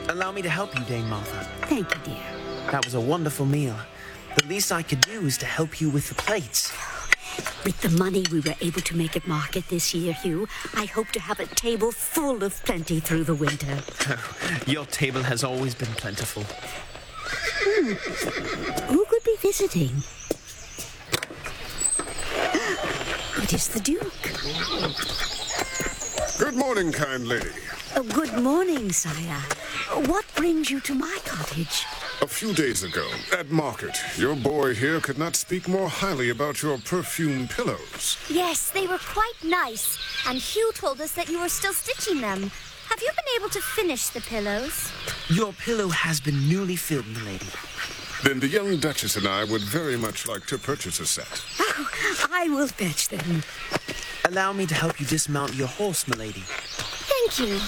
Allow me to help you, Dame Martha. Thank you, dear. That was a wonderful meal. The least I could do is to help you with the plates. With the money we were able to make at market this year, Hugh, I hope to have a table full of plenty through the winter. Oh, your table has always been plentiful. Who could be visiting? It is the Duke. Good morning, kind lady. Good morning, sire. What brings you to my cottage? A few days ago, at market, your boy here could not speak more highly about your perfumed pillows. Yes, they were quite nice. And Hugh told us that you were still stitching them. Have you been able to finish the pillows? Your pillow has been newly filled, milady. Then the young Duchess and I would very much like to purchase a set. Oh, I will fetch them. Allow me to help you dismount your horse, milady. Thank you.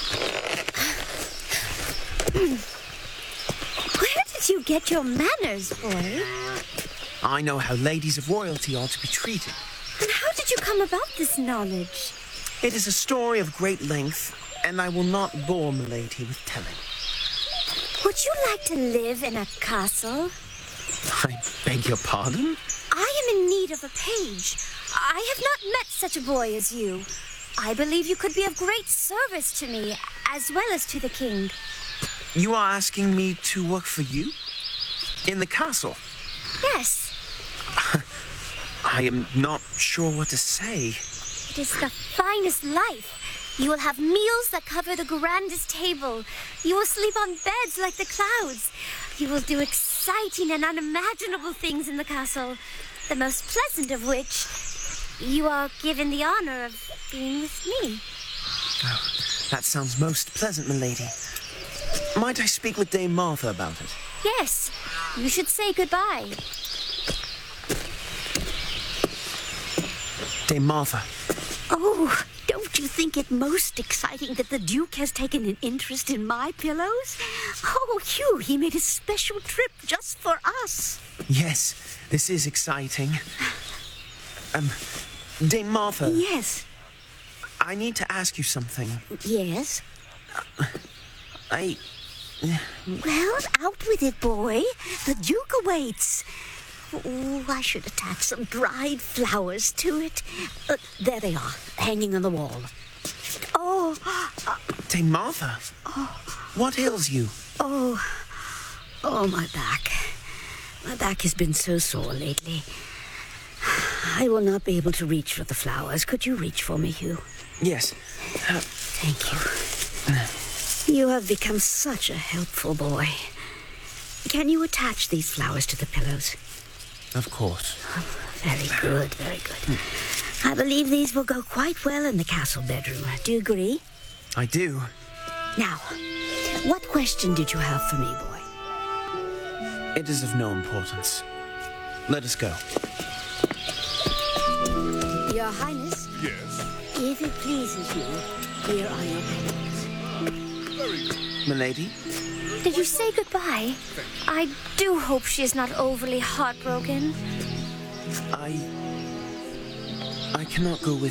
Where did you get your manners, boy? I know how ladies of royalty are to be treated. And how did you come about this knowledge? It is a story of great length, and I will not bore milady with telling. Would you like to live in a castle? I beg your pardon? I am in need of a page. I have not met such a boy as you. I believe you could be of great service to me, as well as to the king. You are asking me to work for you? In the castle? Yes. I am not sure what to say. It is the finest life. You will have meals that cover the grandest table. You will sleep on beds like the clouds. You will do exciting and unimaginable things in the castle, the most pleasant of which you are given the honor of being with me. Oh, that sounds most pleasant, milady. Might I speak with Dame Martha about it? Yes, you should say goodbye. Dame Martha. Oh, don't you think it most exciting that the Duke has taken an interest in my pillows? Oh, Hugh, he made a special trip just for us. Yes, this is exciting. Dame Martha. Yes. I need to ask you something. Yes? Well, out with it, boy. The Duke awaits. Oh, I should attach some dried flowers to it. There they are, hanging on the wall. Oh. Dame Martha. Oh. What ails you? Oh, my back. My back has been so sore lately. I will not be able to reach for the flowers. Could you reach for me, Hugh? Yes. Thank you. You have become such a helpful boy. Can you attach these flowers to the pillows? Of course. Oh, very good, very good. I believe these will go quite well in the castle bedroom. Do you agree? I do. Now, what question did you have for me, boy? It is of no importance. Let us go. Your Highness? Yes? If it pleases you, here are your pennies. Very good. Milady? Did you say goodbye? I do hope she is not overly heartbroken. I cannot go with